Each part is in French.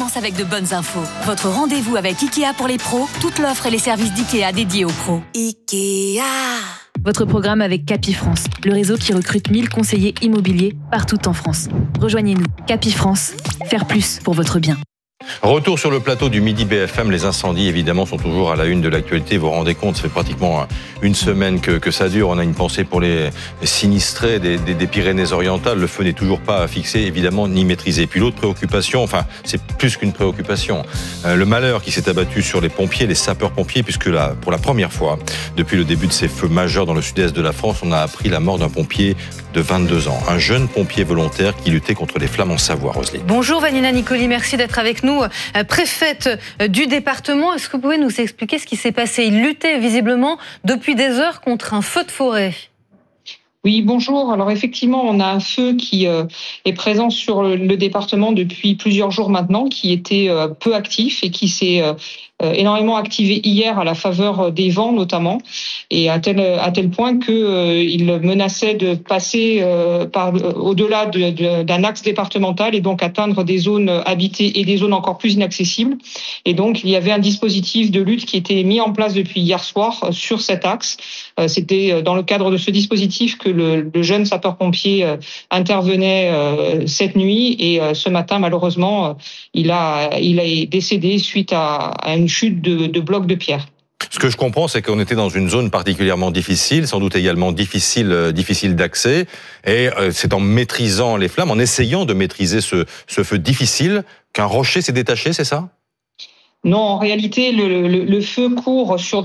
commence avec de bonnes infos. Votre rendez-vous avec Ikea pour les pros, toute l'offre et les services d'Ikea dédiés aux pros. Ikea. Votre programme avec Capifrance, le réseau qui recrute 1000 conseillers immobiliers partout en France. Rejoignez-nous, Capifrance, faire plus pour votre bien. Retour sur le plateau du Midi BFM. Les incendies, évidemment, sont toujours à la une de l'actualité. Vous vous rendez compte, ça fait pratiquement une semaine que ça dure. On a une pensée pour les sinistrés des Pyrénées-Orientales. Le feu n'est toujours pas fixé, évidemment, ni maîtrisé. Puis l'autre préoccupation, enfin, c'est plus qu'une préoccupation. Le malheur qui s'est abattu sur les pompiers, les sapeurs-pompiers, puisque là, pour la première fois, depuis le début de ces feux majeurs dans le sud-est de la France, on a appris la mort d'un pompier de 22 ans. Un jeune pompier volontaire qui luttait contre les flammes en Savoie, Roselyne. Bonjour Vanina Nicoli, merci d'être avec nous. Préfète du département, est-ce que vous pouvez nous expliquer ce qui s'est passé ? Il luttait visiblement depuis des heures contre un feu de forêt. Oui, bonjour. Alors effectivement, on a un feu qui est présent sur le département depuis plusieurs jours maintenant, qui était peu actif et qui s'est énormément activé hier à la faveur des vents notamment, et à tel point que il menaçait de passer au-delà d'un axe départemental et donc atteindre des zones habitées et des zones encore plus inaccessibles. Et donc il y avait un dispositif de lutte qui était mis en place depuis hier soir sur cet axe. C'était dans le cadre de ce dispositif que le jeune sapeur-pompier intervenait cette nuit, et ce matin malheureusement il est décédé suite à une chute de blocs de pierre. Ce que je comprends, c'est qu'on était dans une zone particulièrement difficile, sans doute également difficile d'accès, et c'est en maîtrisant les flammes, en essayant de maîtriser ce feu difficile, qu'un rocher s'est détaché, c'est ça ? Non, en réalité, le feu court sur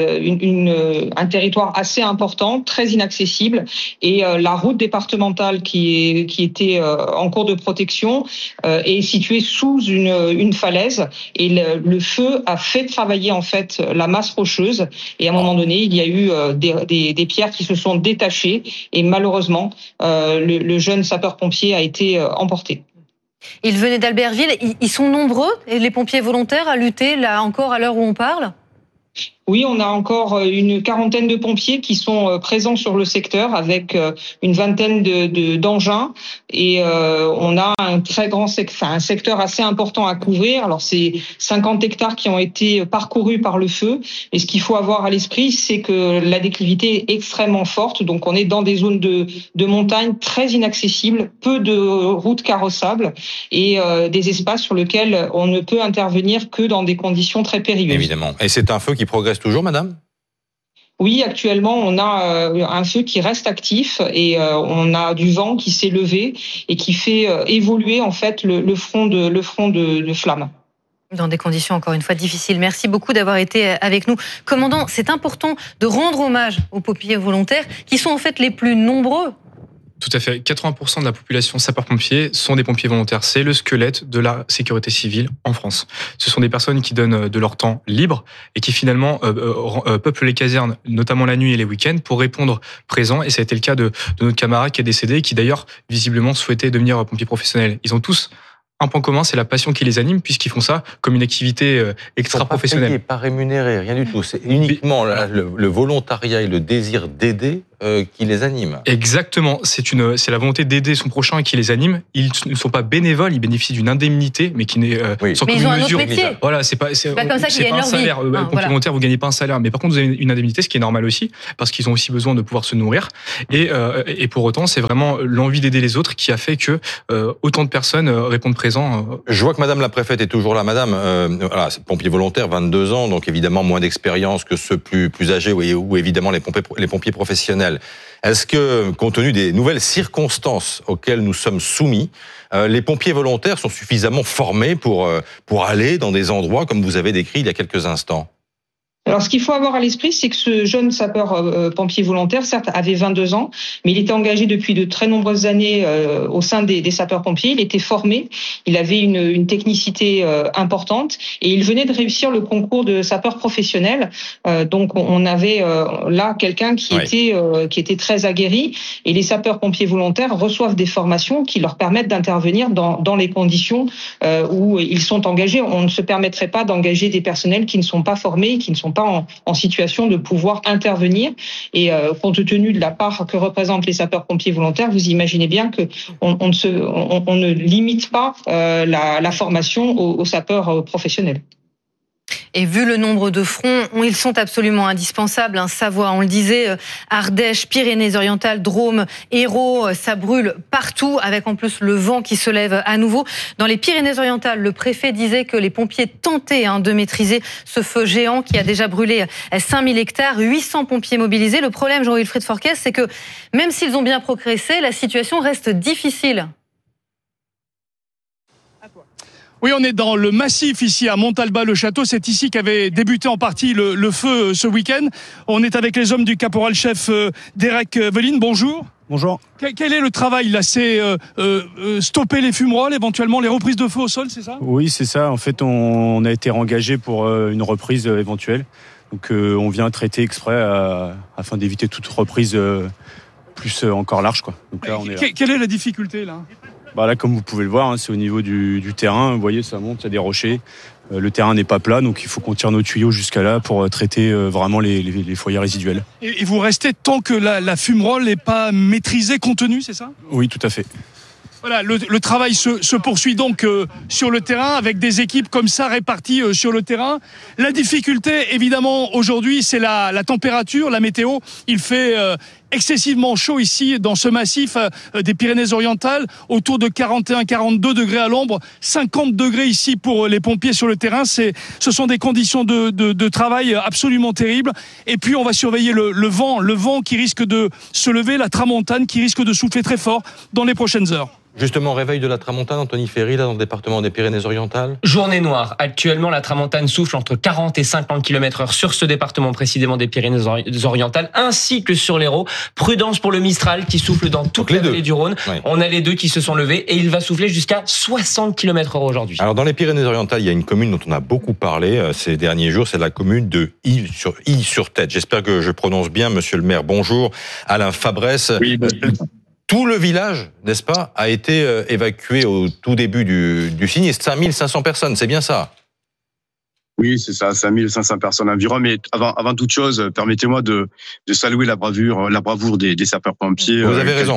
un territoire assez important, très inaccessible, et la route départementale qui était en cours de protection est située sous une falaise, et le feu a fait travailler en fait la masse rocheuse, et à un moment donné, il y a eu des pierres qui se sont détachées, et malheureusement, le jeune sapeur-pompier a été emporté. Ils venaient d'Albertville. Ils sont nombreux, les pompiers volontaires, à lutter, là encore, à l'heure où on parle ? Oui, on a encore une quarantaine de pompiers qui sont présents sur le secteur, avec une vingtaine d'engins, et on a un très grand un secteur assez important à couvrir. Alors c'est 50 hectares qui ont été parcourus par le feu, et ce qu'il faut avoir à l'esprit, c'est que la déclivité est extrêmement forte, donc on est dans des zones de montagne très inaccessibles, peu de routes carrossables et des espaces sur lesquels on ne peut intervenir que dans des conditions très périlleuses. Évidemment. Et c'est un feu qui progresse toujours, madame ? Oui, actuellement, on a un feu qui reste actif, et on a du vent qui s'est levé et qui fait évoluer en fait le front de flamme. Dans des conditions encore une fois difficiles. Merci beaucoup d'avoir été avec nous. Commandant, c'est important de rendre hommage aux pompiers volontaires qui sont en fait les plus nombreux. Tout à fait. 80% de la population sapeurs-pompiers sont des pompiers volontaires. C'est le squelette de la sécurité civile en France. Ce sont des personnes qui donnent de leur temps libre et qui finalement peuplent les casernes, notamment la nuit et les week-ends, pour répondre présent. Et ça a été le cas de notre camarade qui est décédé et qui d'ailleurs visiblement souhaitait devenir pompier professionnel. Ils ont tous un point commun, c'est la passion qui les anime, puisqu'ils font ça comme une activité extra-professionnelle. Pas payé, pas rémunéré, rien du tout. C'est uniquement le volontariat et le désir d'aider qui les anime. Exactement, c'est la volonté d'aider son prochain qui les anime. Ils ne sont pas bénévoles, ils bénéficient d'une indemnité, mais qui n'est sans mais ils ont un autre métier. Voilà, c'est pas comme ça qu'ils gagnent pas un leur salaire. vie. Pompier volontaire, vous gagnez pas un salaire, mais par contre vous avez une indemnité, ce qui est normal aussi, parce qu'ils ont aussi besoin de pouvoir se nourrir. Et pour autant, c'est vraiment l'envie d'aider les autres qui a fait que autant de personnes répondent présent. Je vois que Madame la préfète est toujours là. Madame, voilà, c'est pompier volontaire, 22 ans, donc évidemment moins d'expérience que ceux plus âgés ou évidemment les pompiers professionnels. Est-ce que, compte tenu des nouvelles circonstances auxquelles nous sommes soumis, les pompiers volontaires sont suffisamment formés pour aller dans des endroits comme vous avez décrit il y a quelques instants ? Alors, ce qu'il faut avoir à l'esprit, c'est que ce jeune sapeur-pompier volontaire, certes, avait 22 ans, mais il était engagé depuis de très nombreuses années au sein des sapeurs-pompiers. Il était formé, il avait une technicité importante, et il venait de réussir le concours de sapeur professionnel. Donc, on avait là quelqu'un qui était très aguerri, et les sapeurs-pompiers volontaires reçoivent des formations qui leur permettent d'intervenir dans les conditions où ils sont engagés. On ne se permettrait pas d'engager des personnels qui ne sont pas formés, qui ne sont pas en situation de pouvoir intervenir. Et compte tenu de la part que représentent les sapeurs-pompiers volontaires, vous imaginez bien que on ne limite pas la formation aux sapeurs professionnels. Et vu le nombre de fronts, ils sont absolument indispensables. Savoie, on le disait, Ardèche, Pyrénées-Orientales, Drôme, Hérault, ça brûle partout, avec en plus le vent qui se lève à nouveau. Dans les Pyrénées-Orientales, le préfet disait que les pompiers tentaient de maîtriser ce feu géant qui a déjà brûlé 5000 hectares, 800 pompiers mobilisés. Le problème, Jean-Wilfried Forquès, c'est que même s'ils ont bien progressé, la situation reste difficile. Oui, on est dans le massif ici à Montalba-le-Château. C'est ici qu'avait débuté en partie le feu ce week-end. On est avec les hommes du caporal-chef Derek Veline. Bonjour. Bonjour. Quel est le travail là ? C'est stopper les fumerolles, éventuellement les reprises de feu au sol, c'est ça ? Oui, c'est ça. En fait, on a été engagé pour une reprise éventuelle. Donc, on vient traiter exprès afin d'éviter toute reprise plus encore large, quoi. Donc là, on est là. Quelle est la difficulté là ? Là, comme vous pouvez le voir, c'est au niveau du terrain. Vous voyez, ça monte, il y a des rochers. Le terrain n'est pas plat, donc il faut qu'on tire nos tuyaux jusqu'à là pour traiter vraiment les foyers résiduels. Et vous restez tant que la fumerole n'est pas maîtrisée, contenue, c'est ça ? Oui, tout à fait. Voilà, le travail se poursuit donc sur le terrain avec des équipes comme ça réparties sur le terrain. La difficulté, évidemment, aujourd'hui, c'est la température, la météo. Il fait excessivement chaud ici dans ce massif des Pyrénées-Orientales, autour de 41-42 degrés à l'ombre, 50 degrés ici pour les pompiers sur le terrain. Ce sont des conditions de travail absolument terribles. Et puis on va surveiller le vent qui risque de se lever, la tramontane qui risque de souffler très fort dans les prochaines heures. Justement, réveil de la tramontane, Anthony Ferry, là, dans le département des Pyrénées-Orientales. Journée noire. Actuellement, la tramontane souffle entre 40 et 50 km/h sur ce département précisément des Pyrénées-Orientales, ainsi que sur l'Hérault. Prudence pour le Mistral qui souffle dans toute la vallée du Rhône. Oui. On a les deux qui se sont levés et il va souffler jusqu'à 60 km/h aujourd'hui. Alors, dans les Pyrénées-Orientales, il y a une commune dont on a beaucoup parlé ces derniers jours, c'est la commune de Ille-sur-Tête. J'espère que je prononce bien, monsieur le maire. Bonjour. Alain Fabresse. Oui, tout le village, n'est-ce pas, a été évacué au tout début du sinistre. 5500 personnes, c'est bien ça ? Oui, c'est ça, 5500 personnes environ. Mais avant toute chose, permettez-moi de saluer la bravoure des sapeurs-pompiers. Vous avez raison.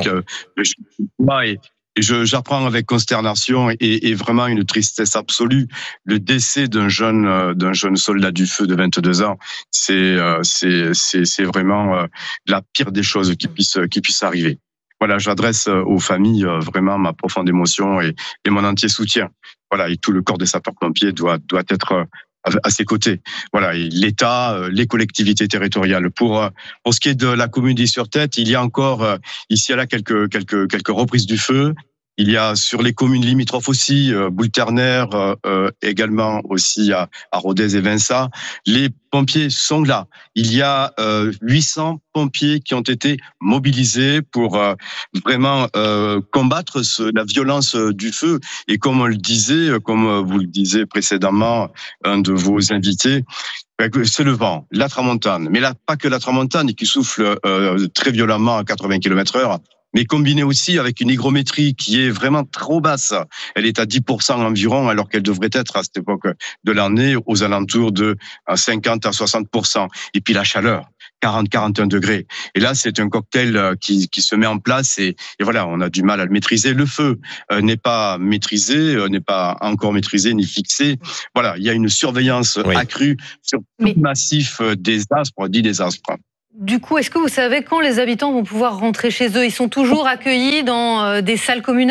J'apprends avec consternation et vraiment une tristesse absolue le décès d'un jeune soldat du feu de 22 ans. C'est vraiment la pire des choses qui puisse arriver. Voilà, j'adresse aux familles vraiment ma profonde émotion et mon entier soutien. Voilà, et tout le corps des sapeurs-pompiers doit être à ses côtés. Voilà, et l'État, les collectivités territoriales. Pour ce qui est de la commune d'Ille-sur-Tête, il y a encore ici et là quelques reprises du feu. Il y a sur les communes limitrophes aussi, Boule-Ternaire, également aussi à Rodez et Vinça. Les pompiers sont là. Il y a 800 pompiers qui ont été mobilisés pour vraiment combattre la violence du feu. Et comme vous le disiez précédemment, un de vos invités, c'est le vent, la tramontane. Mais là, pas que la tramontane qui souffle très violemment à 80 km/h. Mais combiné aussi avec une hygrométrie qui est vraiment trop basse. Elle est à 10% environ, alors qu'elle devrait être à cette époque de l'année aux alentours de 50 à 60%. Et puis la chaleur, 40-41 degrés. Et là, c'est un cocktail qui se met en place et voilà, on a du mal à le maîtriser. Le feu n'est pas maîtrisé, n'est pas encore maîtrisé ni fixé. Voilà, il y a une surveillance accrue sur tout le massif des Aspres. Du coup, est-ce que vous savez quand les habitants vont pouvoir rentrer chez eux ? Ils sont toujours accueillis dans des salles communales ?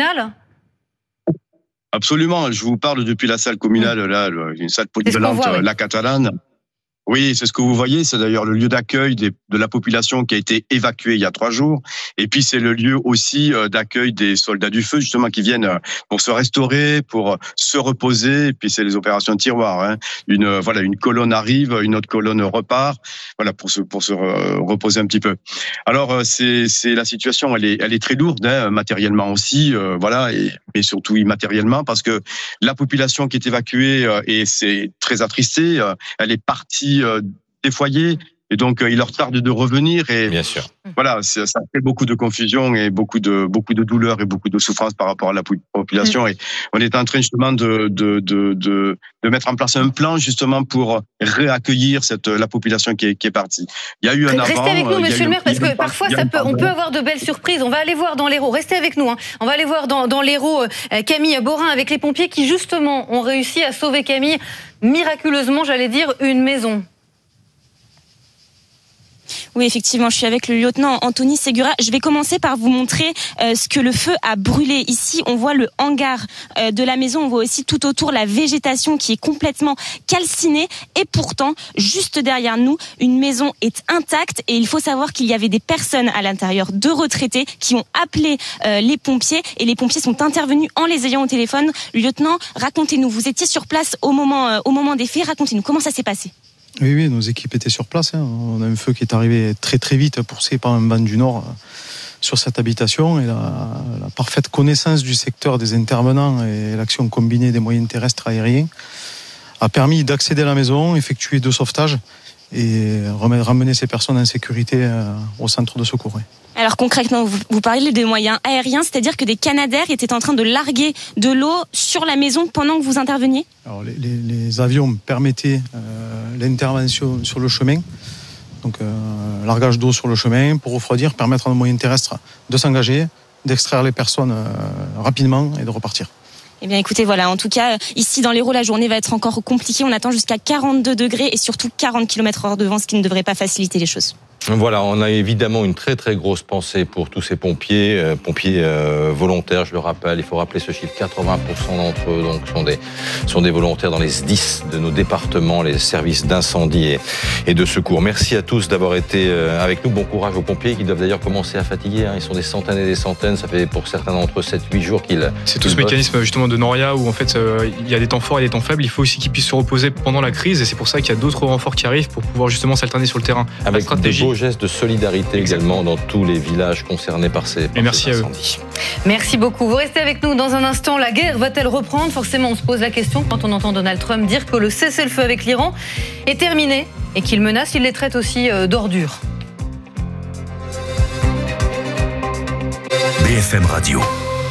Absolument. Je vous parle depuis la salle communale, là, une salle polyvalente, La Catalane. Oui, c'est ce que vous voyez. C'est d'ailleurs le lieu d'accueil de la population qui a été évacuée il y a 3 jours. Et puis, c'est le lieu aussi d'accueil des soldats du feu, justement, qui viennent pour se restaurer, pour se reposer. Et puis, c'est les opérations de tiroir. Une colonne arrive, une autre colonne repart. Voilà, pour se reposer un petit peu. Alors, c'est la situation, elle est très lourde, matériellement aussi, et surtout immatériellement, parce que la population qui est évacuée, et c'est très attristé, elle est partie des foyers, Et donc, il leur tarde de revenir. Et bien sûr. Voilà, ça fait beaucoup de confusion et beaucoup de douleur et beaucoup de souffrance par rapport à la population. Et on est en train justement de mettre en place un plan justement pour réaccueillir la population qui est partie. Il y a eu un avant. Restez avec nous, monsieur le maire, parce que parfois on peut avoir de belles surprises. On va aller voir dans l'Hérault. Restez avec nous. On va aller voir dans l'Hérault Camille Borin avec les pompiers qui justement ont réussi à sauver Camille miraculeusement, j'allais dire, une maison. Oui, effectivement, je suis avec le lieutenant Anthony Segura. Je vais commencer par vous montrer ce que le feu a brûlé. Ici, on voit le hangar de la maison. On voit aussi tout autour la végétation qui est complètement calcinée. Et pourtant, juste derrière nous, une maison est intacte. Et il faut savoir qu'il y avait des personnes à l'intérieur, 2 retraités, qui ont appelé les pompiers. Et les pompiers sont intervenus en les ayant au téléphone. Lieutenant, racontez-nous. Vous étiez sur place au moment des faits. Racontez-nous, comment ça s'est passé ? Oui, nos équipes étaient sur place. On a un feu qui est arrivé très très vite, poussé par un vent du nord sur cette habitation. Et la parfaite connaissance du secteur des intervenants et l'action combinée des moyens terrestres et aériens a permis d'accéder à la maison, effectuer 2 sauvetages et ramener ces personnes en sécurité au centre de secours. Oui. Alors concrètement, vous parlez des moyens aériens, c'est-à-dire que des Canadair étaient en train de larguer de l'eau sur la maison pendant que vous interveniez ? Alors les avions permettaient l'intervention sur le chemin, donc largage d'eau sur le chemin pour refroidir, permettre à nos moyens terrestres de s'engager, d'extraire les personnes rapidement et de repartir. Eh bien écoutez, voilà, en tout cas, ici dans l'Hérault, la journée va être encore compliquée. On attend jusqu'à 42 degrés et surtout 40 km/h de vent, ce qui ne devrait pas faciliter les choses. Voilà, on a évidemment une très très grosse pensée pour tous ces pompiers volontaires, je le rappelle, il faut rappeler ce chiffre, 80% d'entre eux donc, sont des volontaires dans les 10 de nos départements, les services d'incendie et de secours. Merci à tous d'avoir été avec nous, bon courage aux pompiers qui doivent d'ailleurs commencer à fatiguer, ils sont des centaines et des centaines, ça fait pour certains d'entre eux 7-8 jours qu'ils... C'est tout ce mécanisme justement de Noria où en fait il y a des temps forts et des temps faibles, il faut aussi qu'ils puissent se reposer pendant la crise et c'est pour ça qu'il y a d'autres renforts qui arrivent pour pouvoir justement s'alterner sur le terrain. Avec des beaux gestes de solidarité également dans tous les villages concernés par ces incendies. Merci beaucoup. Vous restez avec nous dans un instant. La guerre va-t-elle reprendre ? Forcément, on se pose la question quand on entend Donald Trump dire que le cessez-le-feu avec l'Iran est terminé et qu'il menace, il les traite aussi d'ordures. BFM Radio.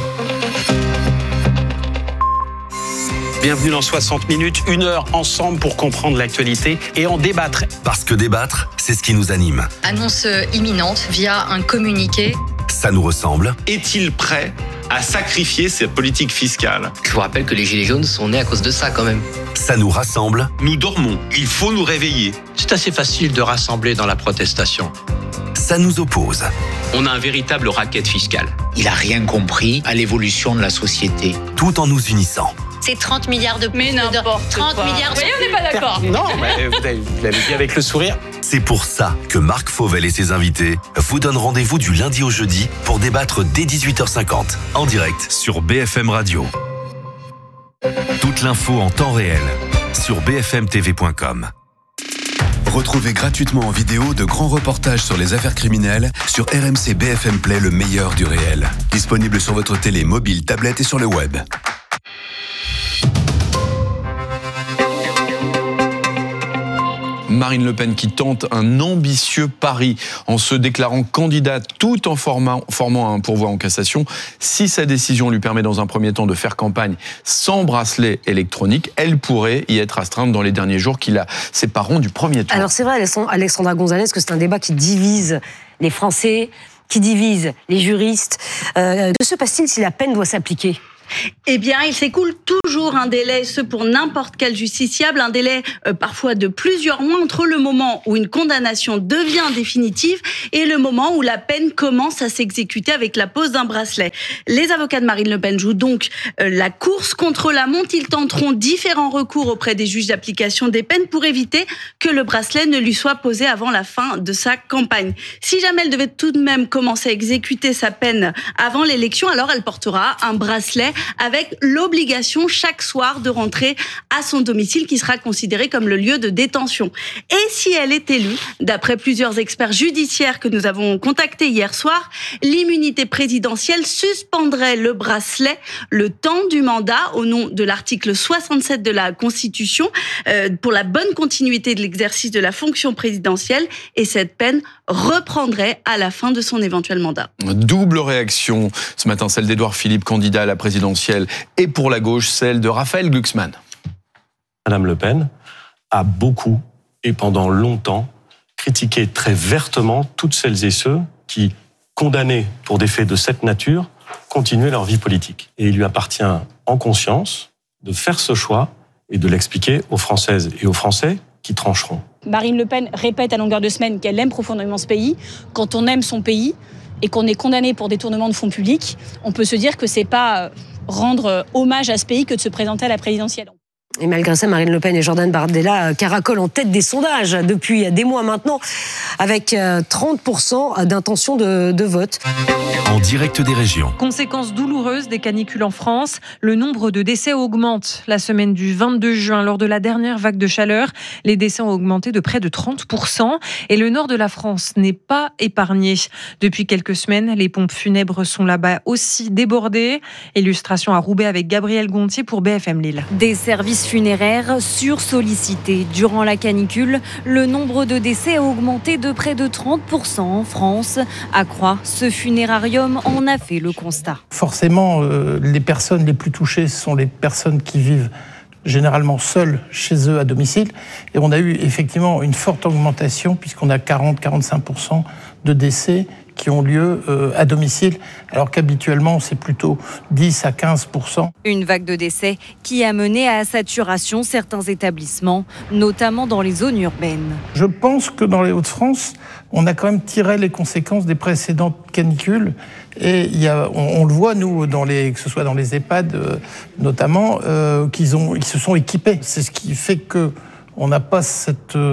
Bienvenue dans 60 minutes, 1 heure ensemble pour comprendre l'actualité et en débattre. Parce que débattre, c'est ce qui nous anime. Annonce imminente via un communiqué. Ça nous ressemble. Est-il prêt à sacrifier ses politiques fiscales ? Je vous rappelle que les Gilets jaunes sont nés à cause de ça quand même. Ça nous rassemble. Nous dormons, il faut nous réveiller. C'est assez facile de rassembler dans la protestation. Ça nous oppose. On a un véritable racket fiscal. Il n'a rien compris à l'évolution de la société. Tout en nous unissant. C'est 30 milliards de plus. Mais n'importe 30 quoi. Milliards de plus. On n'est pas d'accord. Non, mais vous l'avez dit avec le sourire. C'est pour ça que Marc Fauvel et ses invités vous donnent rendez-vous du lundi au jeudi pour débattre dès 18h50 en direct sur BFM Radio. Toute l'info en temps réel sur bfmtv.com. Retrouvez gratuitement en vidéo de grands reportages sur les affaires criminelles sur RMC BFM Play, le meilleur du réel. Disponible sur votre télé, mobile, tablette et sur le web. Marine Le Pen qui tente un ambitieux pari en se déclarant candidate tout en formant un pourvoi en cassation. Si sa décision lui permet dans un premier temps de faire campagne sans bracelet électronique, elle pourrait y être astreinte dans les derniers jours qui la sépareront du premier tour. Alors c'est vrai, Alexandra Gonzalez, que c'est un débat qui divise les Français, qui divise les juristes. Que se passe-t-il si la peine doit s'appliquer ? Eh bien, il s'écoule toujours un délai, ce pour n'importe quel justiciable, un délai parfois de plusieurs mois entre le moment où une condamnation devient définitive et le moment où la peine commence à s'exécuter avec la pose d'un bracelet. Les avocats de Marine Le Pen jouent donc la course contre la montre. Ils tenteront différents recours auprès des juges d'application des peines pour éviter que le bracelet ne lui soit posé avant la fin de sa campagne. Si jamais elle devait tout de même commencer à exécuter sa peine avant l'élection, alors elle portera un bracelet avec l'obligation chaque soir de rentrer à son domicile qui sera considéré comme le lieu de détention. Et si elle est élue, d'après plusieurs experts judiciaires que nous avons contactés hier soir, l'immunité présidentielle suspendrait le bracelet le temps du mandat au nom de l'article 67 de la Constitution pour la bonne continuité de l'exercice de la fonction présidentielle, et cette peine reprendrait à la fin de son éventuel mandat. Double réaction ce matin, celle d'Édouard Philippe, candidat à la présidentielle, et pour la gauche, celle de Raphaël Glucksmann. Madame Le Pen a beaucoup et pendant longtemps critiqué très vertement toutes celles et ceux qui, condamnés pour des faits de cette nature, continuaient leur vie politique. Et il lui appartient en conscience de faire ce choix et de l'expliquer aux Françaises et aux Français qui trancheront. Marine Le Pen répète à longueur de semaine qu'elle aime profondément ce pays. Quand on aime son pays et qu'on est condamné pour détournement de fonds publics, on peut se dire que c'est pas rendre hommage à ce pays que de se présenter à la présidentielle. Et malgré ça, Marine Le Pen et Jordan Bardella caracolent en tête des sondages depuis des mois maintenant, avec 30% d'intention de vote. En direct des régions. Conséquence douloureuse des canicules en France, le nombre de décès augmente. La semaine du 22 juin, lors de la dernière vague de chaleur, les décès ont augmenté de près de 30%. Et le nord de la France n'est pas épargné. Depuis quelques semaines, les pompes funèbres sont là-bas aussi débordées. Illustration à Roubaix avec Gabriel Gontier pour BFM Lille. Des services funéraires sursollicités. Durant la canicule, le nombre de décès a augmenté de près de 30% en France. À Croix, ce funérarium en a fait le constat. Forcément, les personnes les plus touchées sont les personnes qui vivent généralement seules chez eux à domicile. Et on a eu effectivement une forte augmentation puisqu'on a 40-45% de décès qui ont lieu à domicile, alors qu'habituellement, c'est plutôt 10 à 15%. Une vague de décès qui a mené à saturation certains établissements, notamment dans les zones urbaines. Je pense que dans les Hauts-de-France, on a quand même tiré les conséquences des précédentes canicules. Et on le voit, nous, que ce soit dans les EHPAD notamment, qu'ils se sont équipés. C'est ce qui fait que on n'a pas ce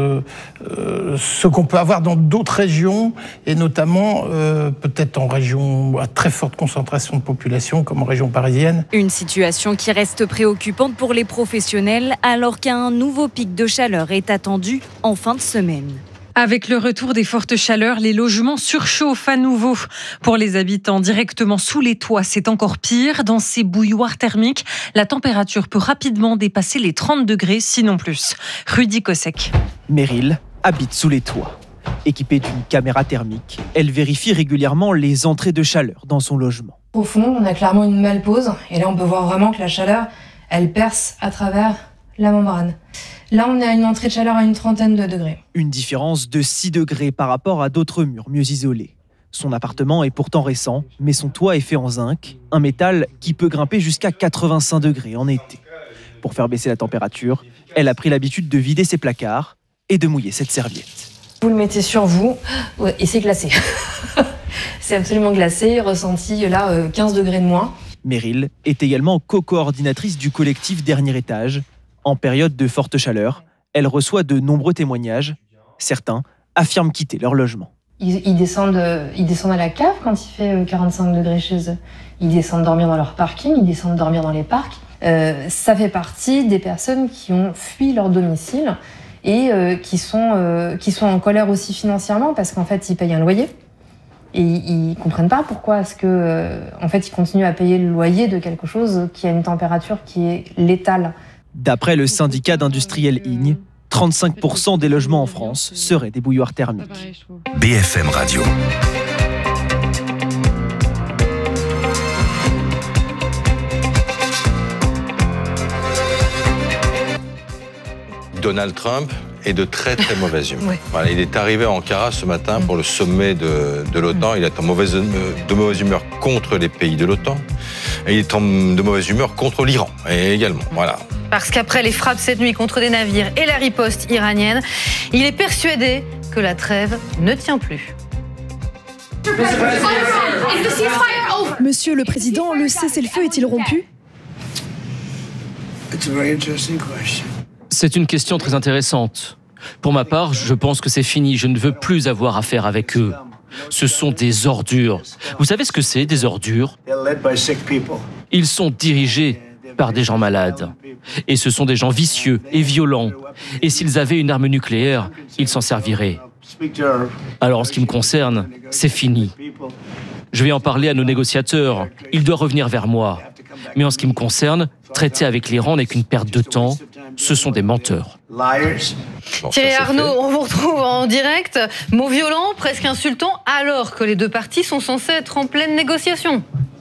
qu'on peut avoir dans d'autres régions, et notamment peut-être en région à très forte concentration de population, comme en région parisienne. Une situation qui reste préoccupante pour les professionnels, alors qu'un nouveau pic de chaleur est attendu en fin de semaine. Avec le retour des fortes chaleurs, les logements surchauffent à nouveau. Pour les habitants directement sous les toits, c'est encore pire. Dans ces bouilloires thermiques, la température peut rapidement dépasser les 30 degrés, sinon plus. Rudy Kosek. Meryl habite sous les toits. Équipée d'une caméra thermique, elle vérifie régulièrement les entrées de chaleur dans son logement. Au fond, on a clairement une malpose. Et là, on peut voir vraiment que la chaleur, elle perce à travers la membrane. Là, on est à une entrée de chaleur à une 30aine de degrés. Une différence de 6 degrés par rapport à d'autres murs mieux isolés. Son appartement est pourtant récent, mais son toit est fait en zinc, un métal qui peut grimper jusqu'à 85 degrés en été. Pour faire baisser la température, elle a pris l'habitude de vider ses placards et de mouiller cette serviette. Vous le mettez sur vous, et c'est glacé. C'est absolument glacé, ressenti là 15 degrés de moins. Meryl est également co-coordinatrice du collectif Dernier Étage. En période de forte chaleur, elle reçoit de nombreux témoignages. Certains affirment quitter leur logement. Ils descendent à la cave quand il fait 45 degrés chez eux. Ils descendent dormir dans leur parking, ils descendent dormir dans les parcs. Ça fait partie des personnes qui ont fui leur domicile et qui sont en colère aussi financièrement parce qu'en fait, ils payent un loyer. Et ils comprennent pas pourquoi est-ce que, en fait, ils continuent à payer le loyer de quelque chose qui a une température qui est létale. D'après le syndicat d'industriels IGNE, 35% des logements en France seraient des bouilloires thermiques. BFM Radio. Donald Trump est de très très mauvaise humeur. Ouais. Voilà, il est arrivé à Ankara ce matin pour le sommet de l'OTAN. Il est de mauvaise humeur contre les pays de l'OTAN. Et il est de mauvaise humeur contre l'Iran également. Voilà. Parce qu'après les frappes cette nuit contre des navires et la riposte iranienne, il est persuadé que la trêve ne tient plus. Monsieur le Président, le cessez-le-feu est-il rompu ? C'est une question très intéressante. Pour ma part, je pense que c'est fini. Je ne veux plus avoir affaire avec eux. Ce sont des ordures. Vous savez ce que c'est, des ordures ? Ils sont dirigés par des gens malades. Et ce sont des gens vicieux et violents. Et s'ils avaient une arme nucléaire, ils s'en serviraient. Alors en ce qui me concerne, c'est fini. Je vais en parler à nos négociateurs. Ils doivent revenir vers moi. Mais en ce qui me concerne, traiter avec l'Iran n'est qu'une perte de temps. Ce sont des menteurs. Thierry Arnaud, on vous retrouve en direct. Mots violents, presque insultants, alors que les deux parties sont censées être en pleine négociation.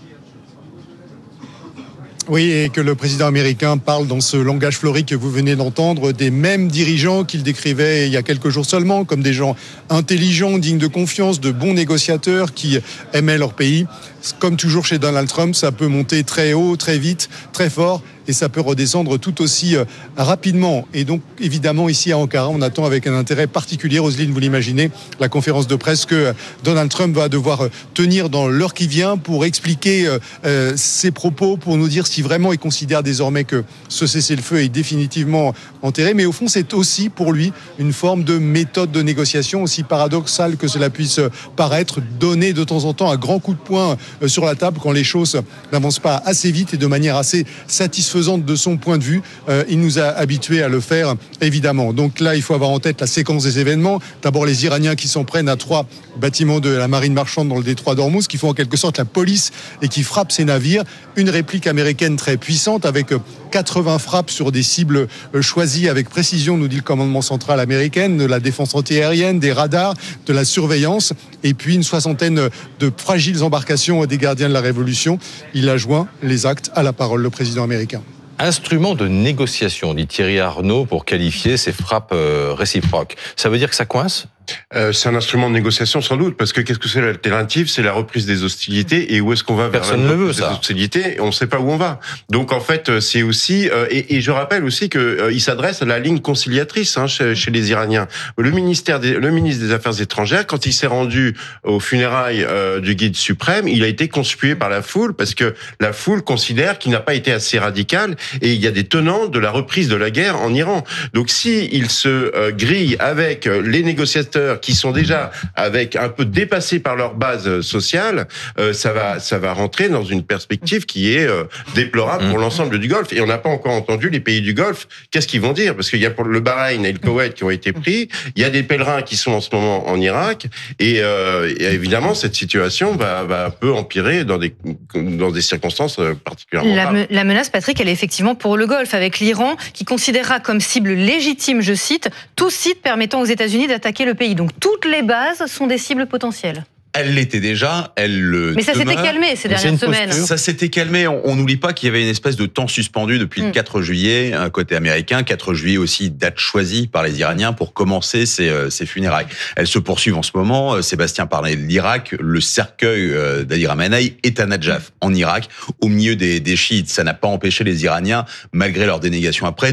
Oui, et que le président américain parle dans ce langage fleuri que vous venez d'entendre des mêmes dirigeants qu'il décrivait il y a quelques jours seulement comme des gens intelligents, dignes de confiance, de bons négociateurs qui aimaient leur pays. Comme toujours chez Donald Trump, ça peut monter très haut, très vite, très fort, et ça peut redescendre tout aussi rapidement. Et donc, évidemment, ici à Ankara, on attend avec un intérêt particulier, Roselyne, vous l'imaginez, la conférence de presse que Donald Trump va devoir tenir dans l'heure qui vient pour expliquer ses propos, pour nous dire si vraiment il considère désormais que ce cessez-le-feu est définitivement enterré. Mais au fond, c'est aussi pour lui une forme de méthode de négociation, aussi paradoxale que cela puisse paraître, donner de temps en temps un grand coup de poing sur la table quand les choses n'avancent pas assez vite et de manière assez satisfaisante de son point de vue. Il nous a habitués à le faire, évidemment. Donc là, il faut avoir en tête la séquence des événements. D'abord, les Iraniens qui s'en prennent à 3 bâtiments de la marine marchande dans le détroit d'Ormuz, qui font en quelque sorte la police et qui frappent ces navires. Une réplique américaine très puissante avec 80 frappes sur des cibles choisies avec précision, nous dit le commandement central américain, de la défense antiaérienne, des radars, de la surveillance, et puis une 60aine de fragiles embarcations des gardiens de la Révolution. Il a joint les actes à la parole, le président américain. Instrument de négociation, dit Thierry Arnaud, pour qualifier ces frappes réciproques. Ça veut dire que ça coince ? C'est un instrument de négociation sans doute, parce que qu'est-ce que c'est l'alternative ? C'est la reprise des hostilités, et où est-ce qu'on va vers Personne ne veut des hostilités ? On ne sait pas où on va. Donc en fait, c'est aussi et je rappelle aussi que il s'adresse à la ligne conciliatrice chez les Iraniens. Le ministre des Affaires étrangères, quand il s'est rendu aux funérailles du guide suprême, il a été conspué par la foule parce que la foule considère qu'il n'a pas été assez radical, et il y a des tenants de la reprise de la guerre en Iran. Donc si il se grille avec les négociateurs qui sont déjà avec un peu dépassés par leur base sociale, ça va rentrer dans une perspective qui est déplorable pour l'ensemble du Golfe. Et on n'a pas encore entendu les pays du Golfe. Qu'est-ce qu'ils vont dire ? Parce qu'il y a pour le Bahreïn et le Koweït qui ont été pris. Il y a des pèlerins qui sont en ce moment en Irak. Et évidemment, cette situation va peu empirer dans des circonstances particulièrement graves. La menace, Patrick, elle est effectivement pour le Golfe, avec l'Iran qui considérera comme cible légitime, je cite, tout site permettant aux États-Unis d'attaquer le pays. Donc toutes les bases sont des cibles potentielles. Elle l'était déjà, elle le Mais ça s'était calmé ces dernières semaines. Ça s'était calmé. On n'oublie pas qu'il y avait une espèce de temps suspendu depuis le 4 juillet, côté américain. 4 juillet aussi, date choisie par les Iraniens pour commencer ces funérailles. Elles se poursuivent en ce moment. Sébastien parlait de l'Irak. Le cercueil d'Ali Khamenei est à Nadjaf, en Irak, au milieu des chiites. Ça n'a pas empêché les Iraniens, malgré leur dénégation après,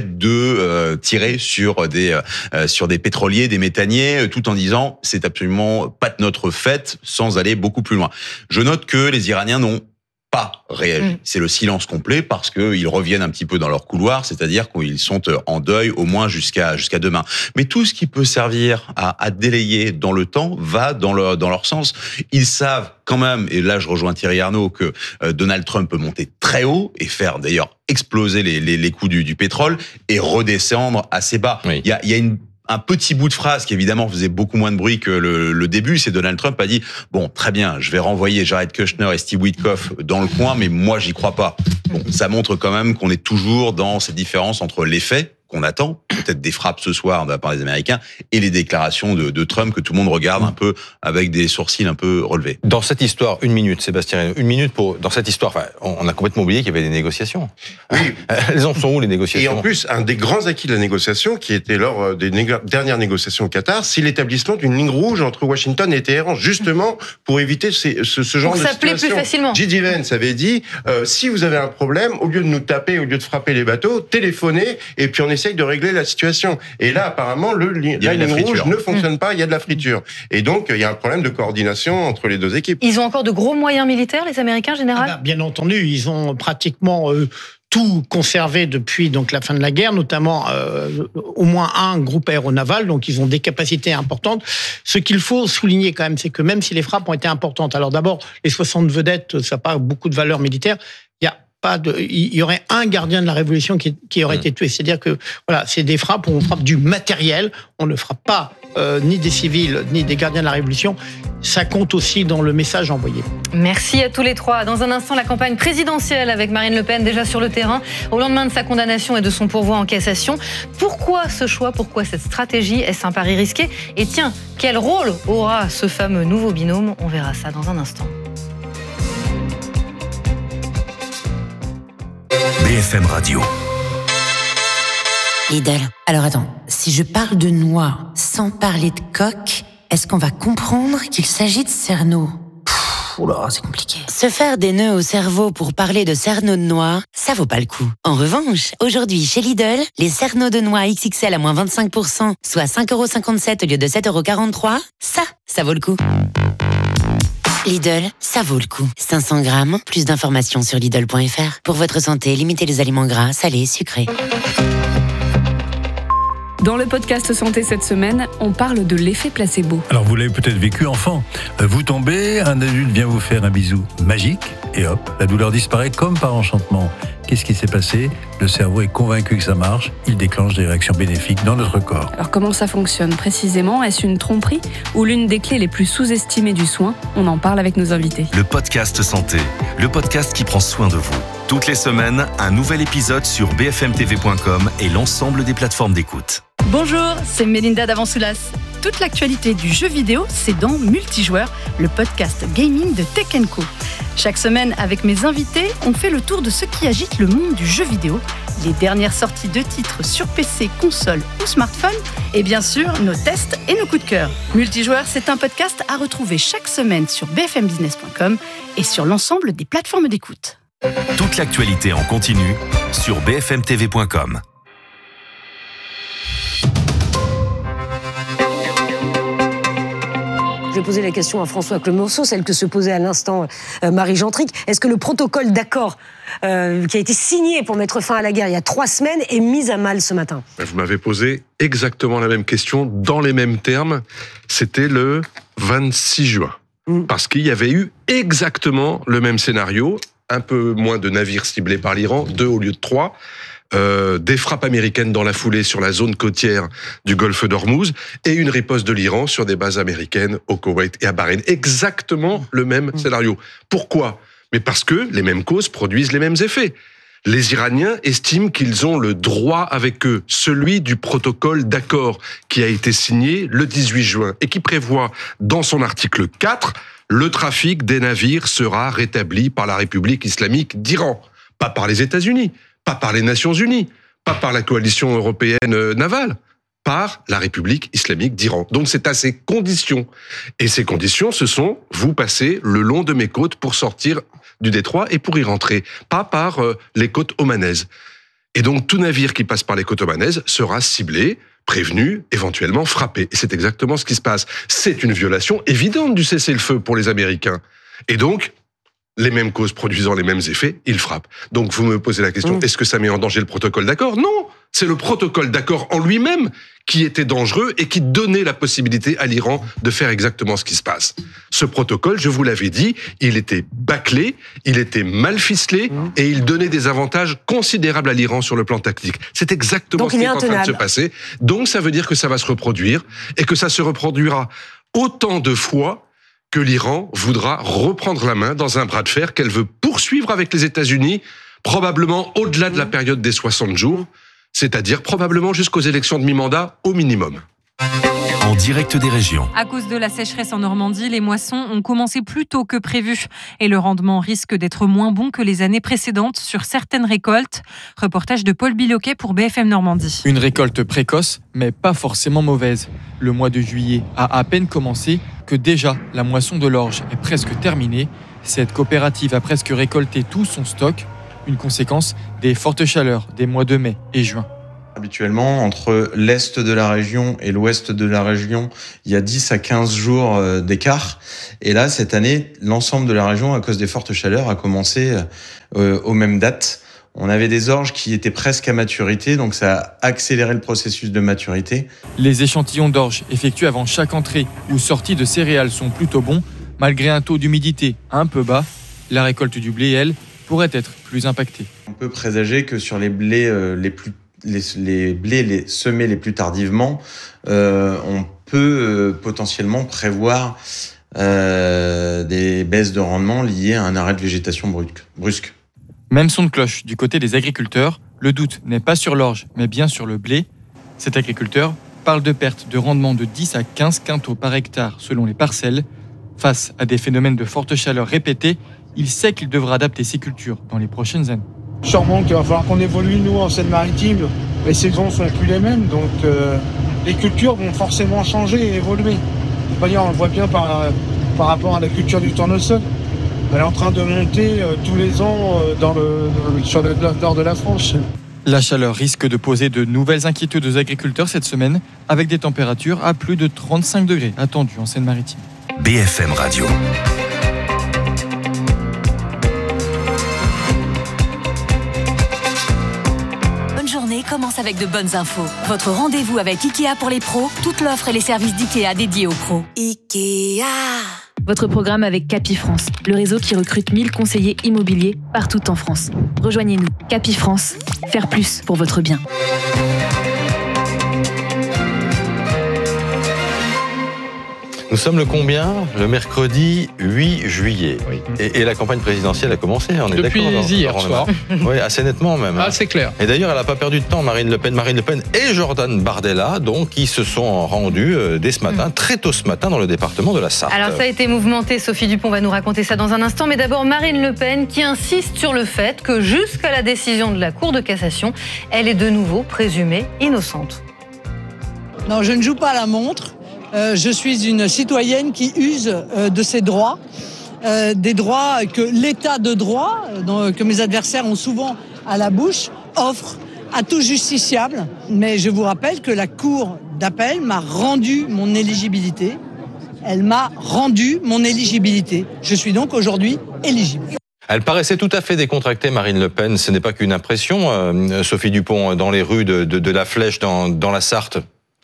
de tirer sur des pétroliers, des méthaniers, tout en disant c'est absolument pas de notre fête, sans aller beaucoup plus loin. Je note que les Iraniens n'ont pas réagi. C'est le silence complet parce qu'ils reviennent un petit peu dans leur couloir, c'est-à-dire qu'ils sont en deuil au moins jusqu'à demain. Mais tout ce qui peut servir à délayer dans le temps va dans leur sens. Ils savent quand même, et là je rejoins Thierry Arnaud, que Donald Trump peut monter très haut et faire d'ailleurs exploser les coûts du pétrole et redescendre assez bas. Oui. Il y a un petit bout de phrase qui évidemment faisait beaucoup moins de bruit que le début, c'est Donald Trump a dit « Bon, très bien, je vais renvoyer Jared Kushner et Steve Witkoff dans le coin, mais moi, j'y crois pas. » Bon, ça montre quand même qu'on est toujours dans cette différence entre les faits qu'on attend, peut-être des frappes ce soir de la part des Américains, et les déclarations de Trump que tout le monde regarde un peu avec des sourcils un peu relevés. Dans cette histoire, 1 minute, Sébastien, 1 minute dans cette histoire, on a complètement oublié qu'il y avait des négociations. Oui. Elles en sont où, les négociations ? Et en plus, un des grands acquis de la négociation, qui était lors des dernières négociations au Qatar, c'est l'établissement d'une ligne rouge entre Washington et Téhéran, justement pour éviter ce genre de situation. Pour s'appeler plus facilement. J.D. Vance avait dit, si vous avez un problème, au lieu de nous taper, au lieu de frapper les bateaux, téléphonez, et puis on essaye de régler la situation. Et là, apparemment, la ligne rouge ne fonctionne pas, il y a de la friture. Et donc, il y a un problème de coordination entre les deux équipes. Ils ont encore de gros moyens militaires, les Américains, en général ? Bien entendu, ils ont pratiquement tout conservé depuis donc la fin de la guerre, notamment au moins un groupe aéronaval, donc ils ont des capacités importantes. Ce qu'il faut souligner quand même, c'est que même si les frappes ont été importantes, alors d'abord, les 60 vedettes, ça n'a pas beaucoup de valeur militaire, il y a il y aurait un gardien de la Révolution qui aurait été tué. C'est-à-dire que voilà, c'est des frappes où on frappe du matériel, on ne frappe pas ni des civils ni des gardiens de la Révolution. Ça compte aussi dans le message envoyé. Merci à tous les trois. Dans un instant, la campagne présidentielle avec Marine Le Pen déjà sur le terrain, au lendemain de sa condamnation et de son pourvoi en cassation. Pourquoi ce choix ? Pourquoi cette stratégie ? Est-ce un pari risqué ? Et tiens, quel rôle aura ce fameux nouveau binôme ? On verra ça dans un instant. BFM Radio. Lidl. Alors attends, si je parle de noix sans parler de coque, est-ce qu'on va comprendre qu'il s'agit de cerneau ? Oula, c'est compliqué. Se faire des nœuds au cerveau pour parler de cerneau de noix, ça vaut pas le coup. En revanche, aujourd'hui chez Lidl, les cerneaux de noix XXL à moins 25%, soit 5,57€ au lieu de 7,43€, ça vaut le coup. Lidl, ça vaut le coup. 500 grammes, plus d'informations sur Lidl.fr. Pour votre santé, limitez les aliments gras, salés, sucrés. Dans le podcast Santé cette semaine, on parle de l'effet placebo. Alors vous l'avez peut-être vécu enfant. Vous tombez, un adulte vient vous faire un bisou magique et hop, la douleur disparaît comme par enchantement. Qu'est-ce qui s'est passé ? Le cerveau est convaincu que ça marche, il déclenche des réactions bénéfiques dans notre corps. Alors comment ça fonctionne précisément ? Est-ce une tromperie ou l'une des clés les plus sous-estimées du soin ? On en parle avec nos invités. Le podcast Santé, le podcast qui prend soin de vous. Toutes les semaines, un nouvel épisode sur bfmtv.com et l'ensemble des plateformes d'écoute. Bonjour, c'est Mélinda Davansoulas. Toute l'actualité du jeu vidéo, c'est dans Multijoueur, le podcast gaming de Tech & Co. Chaque semaine, avec mes invités, on fait le tour de ce qui agite le monde du jeu vidéo, les dernières sorties de titres sur PC, console ou smartphone, et bien sûr, nos tests et nos coups de cœur. Multijoueur, c'est un podcast à retrouver chaque semaine sur bfmbusiness.com et sur l'ensemble des plateformes d'écoute. Toute l'actualité en continu sur bfmtv.com. Je vais poser la question à François Clemenceau, celle que se posait à l'instant Marie Gentric. Est-ce que le protocole d'accord qui a été signé pour mettre fin à la guerre il y a 3 semaines est mis à mal ce matin ? Vous m'avez posé exactement la même question, dans les mêmes termes. C'était le 26 juin. Parce qu'il y avait eu exactement le même scénario, un peu moins de navires ciblés par l'Iran, 2 au lieu de 3. Des frappes américaines dans la foulée sur la zone côtière du golfe d'Ormuz et une riposte de l'Iran sur des bases américaines au Koweït et à Bahreïn. Exactement le même scénario. Pourquoi ? Mais parce que les mêmes causes produisent les mêmes effets. Les Iraniens estiment qu'ils ont le droit avec eux, celui du protocole d'accord qui a été signé le 18 juin et qui prévoit dans son article 4 le trafic des navires sera rétabli par la République islamique d'Iran, pas par les États-Unis. Pas par les Nations Unies, pas par la coalition européenne navale, par la République islamique d'Iran. Donc c'est à ces conditions. Et ces conditions, ce sont, vous passez le long de mes côtes pour sortir du détroit et pour y rentrer, pas par les côtes omanaises. Et donc tout navire qui passe par les côtes omanaises sera ciblé, prévenu, éventuellement frappé. Et c'est exactement ce qui se passe. C'est une violation évidente du cessez-le-feu pour les Américains. Et donc, les mêmes causes produisant les mêmes effets, ils frappent. Donc vous me posez la question, est-ce que ça met en danger le protocole d'accord ? Non, c'est le protocole d'accord en lui-même qui était dangereux et qui donnait la possibilité à l'Iran de faire exactement ce qui se passe. Ce protocole, je vous l'avais dit, il était bâclé, il était mal ficelé et il donnait des avantages considérables à l'Iran sur le plan tactique. C'est exactement ce qui est en train de se passer. Donc ça veut dire que ça va se reproduire et que ça se reproduira autant de fois que l'Iran voudra reprendre la main dans un bras de fer qu'elle veut poursuivre avec les États-Unis, probablement au-delà de la période des 60 jours, c'est-à-dire probablement jusqu'aux élections de mi-mandat au minimum. En direct des régions. À cause de la sécheresse en Normandie, les moissons ont commencé plus tôt que prévu et le rendement risque d'être moins bon que les années précédentes sur certaines récoltes. Reportage de Paul Biloquet pour BFM Normandie. Une récolte précoce, mais pas forcément mauvaise. Le mois de juillet a à peine commencé que déjà la moisson de l'orge est presque terminée. Cette coopérative a presque récolté tout son stock. Une conséquence des fortes chaleurs des mois de mai et juin. Habituellement, entre l'est de la région et l'ouest de la région, il y a 10 à 15 jours d'écart. Et là, cette année, l'ensemble de la région, à cause des fortes chaleurs, a commencé aux mêmes dates. On avait des orges qui étaient presque à maturité, donc ça a accéléré le processus de maturité. Les échantillons d'orge effectués avant chaque entrée ou sortie de céréales sont plutôt bons, malgré un taux d'humidité un peu bas. La récolte du blé, elle, pourrait être plus impactée. On peut présager que sur les blés les blés semés les plus tardivement, on peut potentiellement prévoir des baisses de rendement liées à un arrêt de végétation brusque. Même son de cloche du côté des agriculteurs, le doute n'est pas sur l'orge, mais bien sur le blé. Cet agriculteur parle de pertes de rendement de 10 à 15 quintaux par hectare selon les parcelles. Face à des phénomènes de forte chaleur répétés, il sait qu'il devra adapter ses cultures dans les prochaines années. Sûrement qu'il va falloir qu'on évolue, nous, en Seine-Maritime. Les saisons ne sont plus les mêmes, donc les cultures vont forcément changer et évoluer. On le voit bien par rapport à la culture du tournesol. Elle est en train de monter tous les ans sur le nord de la France. La chaleur risque de poser de nouvelles inquiétudes aux agriculteurs cette semaine, avec des températures à plus de 35 degrés attendues en Seine-Maritime. BFM Radio. Commence avec de bonnes infos. Votre rendez-vous avec Ikea pour les pros, toute l'offre et les services d'Ikea dédiés aux pros. Ikea. Votre programme avec Capifrance, le réseau qui recrute 1000 conseillers immobiliers partout en France. Rejoignez-nous, Capifrance, faire plus pour votre bien. Nous sommes le combien ? Le mercredi 8 juillet. Oui. Et la campagne présidentielle a commencé, on est depuis d'accord ? Depuis hier soir. Oui, assez nettement même. Ah, c'est clair. Et d'ailleurs, elle n'a pas perdu de temps, Marine Le Pen et Jordan Bardella, donc, qui se sont rendus dès ce matin, très tôt ce matin, dans le département de la Sarthe. Alors ça a été mouvementé, Sophie Dupont va nous raconter ça dans un instant, mais d'abord Marine Le Pen qui insiste sur le fait que jusqu'à la décision de la Cour de cassation, elle est de nouveau présumée innocente. Non, je ne joue pas à la montre. Je suis une citoyenne qui use de ses droits, des droits que l'état de droit, que mes adversaires ont souvent à la bouche, offre à tout justiciable. Mais je vous rappelle que la Cour d'appel m'a rendu mon éligibilité. Elle m'a rendu mon éligibilité. Je suis donc aujourd'hui éligible. Elle paraissait tout à fait décontractée, Marine Le Pen. Ce n'est pas qu'une impression, Sophie Dupont, dans les rues de la Flèche, dans la Sarthe.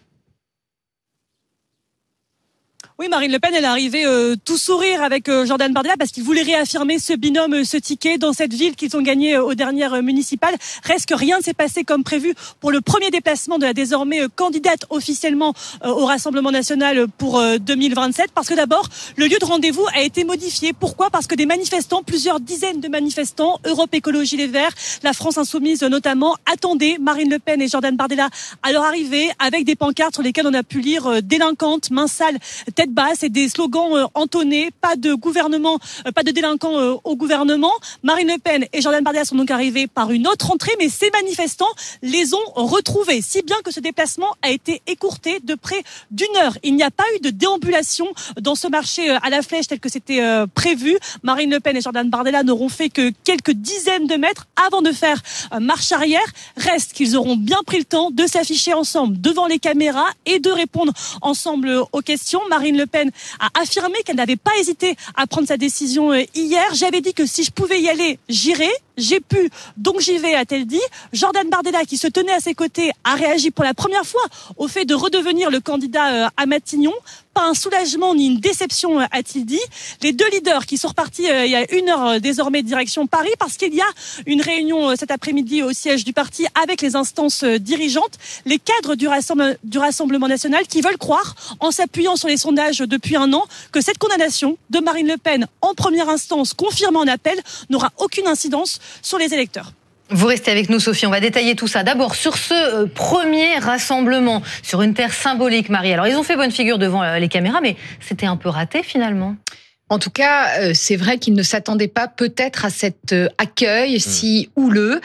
Oui, Marine Le Pen, elle est arrivée tout sourire avec Jordan Bardella parce qu'il voulait réaffirmer ce binôme, ce ticket dans cette ville qu'ils ont gagné aux dernières municipales. Reste que rien ne s'est passé comme prévu pour le premier déplacement de la désormais candidate officiellement au Rassemblement national pour 2027. Parce que d'abord, le lieu de rendez-vous a été modifié. Pourquoi ? Parce que des manifestants, plusieurs dizaines de manifestants, Europe Écologie Les Verts, la France Insoumise notamment, attendaient Marine Le Pen et Jordan Bardella à leur arrivée avec des pancartes sur lesquelles on a pu lire délinquante, main sale, tête basse et des slogans entonnés, pas de gouvernement, pas de délinquants au gouvernement. Marine Le Pen et Jordan Bardella sont donc arrivés par une autre entrée, mais ces manifestants les ont retrouvés, si bien que ce déplacement a été écourté de près d'1 heure. Il n'y a pas eu de déambulation dans ce marché à la Flèche tel que c'était prévu. Marine Le Pen et Jordan Bardella n'auront fait que quelques dizaines de mètres avant de faire marche arrière. Reste qu'ils auront bien pris le temps de s'afficher ensemble devant les caméras et de répondre ensemble aux questions. Marine Le Pen a affirmé qu'elle n'avait pas hésité à prendre sa décision hier. J'avais dit que si je pouvais y aller, j'irais. J'ai pu, donc j'y vais, a-t-elle dit. Jordan Bardella, qui se tenait à ses côtés, a réagi pour la première fois au fait de redevenir le candidat à Matignon. Pas un soulagement ni une déception, a-t-il dit. Les deux leaders qui sont repartis il y a 1 heure désormais direction Paris parce qu'il y a une réunion cet après-midi au siège du parti avec les instances dirigeantes, les cadres du Rassemblement national qui veulent croire, en s'appuyant sur les sondages depuis 1 an, que cette condamnation de Marine Le Pen en première instance, confirmée en appel, n'aura aucune incidence sur les électeurs. Vous restez avec nous, Sophie, on va détailler tout ça. D'abord, sur ce premier rassemblement, sur une terre symbolique, Marie. Alors, ils ont fait bonne figure devant les caméras, mais c'était un peu raté, finalement. En tout cas, c'est vrai qu'ils ne s'attendaient pas peut-être à cet accueil si houleux,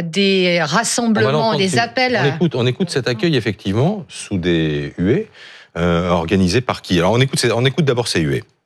des rassemblements, des appels. On écoute cet accueil, effectivement, sous des huées, organisés par qui ? Alors, on écoute d'abord ces huées.